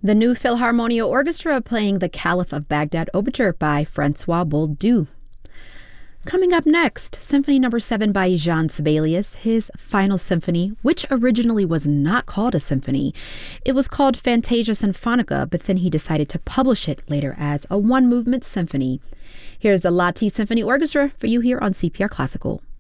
The New Philharmonia Orchestra playing the Caliph of Baghdad Overture by Francois Boldu. Coming up next, Symphony No. 7 by Jean Sibelius, his final symphony, which originally was not called a symphony. It was called Fantasia Sinfonica, but then he decided to publish it later as a one-movement symphony. Here's the Lahti Symphony Orchestra for you here on CPR Classical.